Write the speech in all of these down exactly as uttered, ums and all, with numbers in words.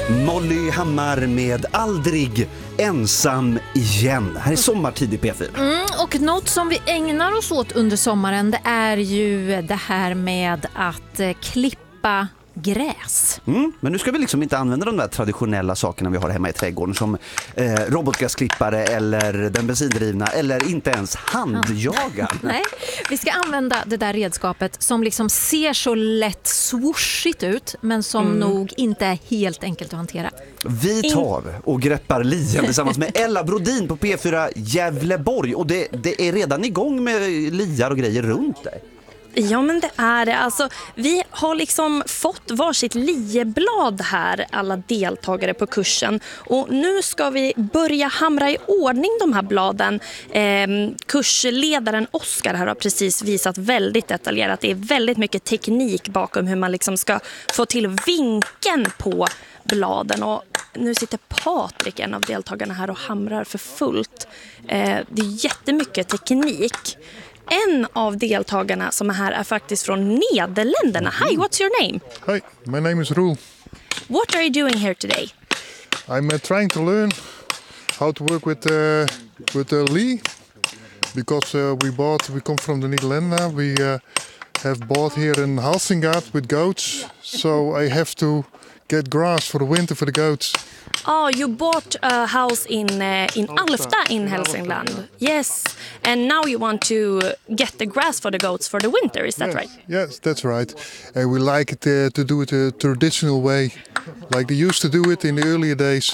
Molly Hammar med Aldrig ensam igen. Här är sommartid i P fyra. Mm, och något som vi ägnar oss åt under sommaren, det är ju det här med att eh, klippa gräs. Mm, men nu ska vi liksom inte använda de där traditionella sakerna vi har hemma i trädgården som eh, robotgräsklippare eller den bensindrivna eller inte ens handjagaren. Nej, vi ska använda det där redskapet som liksom ser så lätt swooshigt ut men som mm. nog inte är helt enkelt att hantera. Vi tar och greppar lien tillsammans med Ella Brodin på P fyra Gävleborg och det, det är redan igång med liar och grejer runt dig. Ja, men det är det. Alltså, vi har liksom fått varsitt lieblad här, alla deltagare på kursen. Och nu ska vi börja hamra i ordning de här bladen. Eh, kursledaren Oskar här har precis visat väldigt detaljerat. Det är väldigt mycket teknik bakom hur man liksom ska få till vinkeln på bladen. Och nu sitter Patrik, en av deltagarna här, och hamrar för fullt. Eh, det är jättemycket teknik. En av deltagarna som är här är faktiskt från Nederländerna. Hi, what's your name? Hi, my name is Roel. What are you doing here today? I'm uh, trying to learn how to work with uh, with uh, Lee because uh, we bought we come from the Netherlands. We uh, have bought here in Halsingard with goats, so I have to get grass for the winter for the goats. Oh, you bought a house in uh, in Alfta in Hälsingland. Yes, and now you want to get the grass for the goats for the winter, is that yes. right? Yes, that's right. And we like it uh, to do it a traditional way, like they used to do it in the earlier days.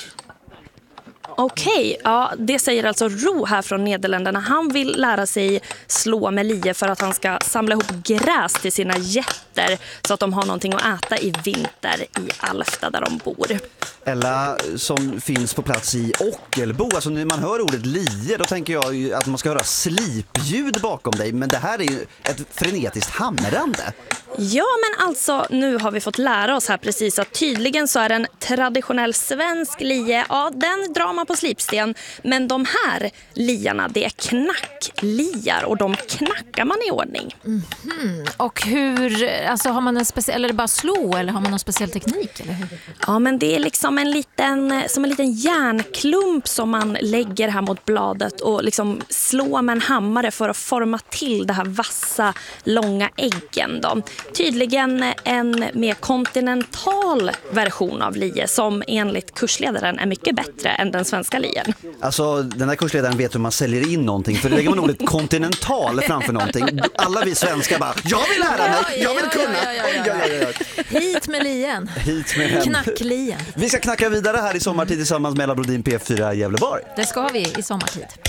Okej, okay, ja, det säger alltså Ro här från Nederländerna. Han vill lära sig slå med lie för att han ska samla ihop gräs till sina getter så att de har någonting att äta i vinter i Alfta där de bor. Ella som finns på plats i Ockelbo. Alltså när man hör ordet lie, då tänker jag att man ska höra slipljud bakom dig. Men det här är ju ett frenetiskt hamrande. Ja, men alltså nu har vi fått lära oss här precis att tydligen så är en traditionell svensk lie, ja, den drar man på slipsten. Men de här liarna, det är knackliar och de knackar man i ordning. Mm-hmm. Och hur, alltså har man en speciell, eller är det bara slå eller har man någon speciell teknik? Eller hur? Ja, men det är liksom en liten, som en liten järnklump som man lägger här mot bladet och liksom slår med en hammare för att forma till det här vassa, långa äggen då. Tydligen en mer kontinental version av lie som enligt kursledaren är mycket bättre än den svenska lien. Alltså den här kursledaren vet hur man säljer in någonting, för det lägger man ordet kontinental framför någonting. Alla vi svenskar bara, jag vill lära mig, jag vill kunna. Ja, ja, ja, ja, ja, ja. Hit med lien. Hit med knacklien. Vi ska knacka vidare här i sommartid tillsammans med Ella Brodin P fyra Gävleborg. Det ska vi i sommartid.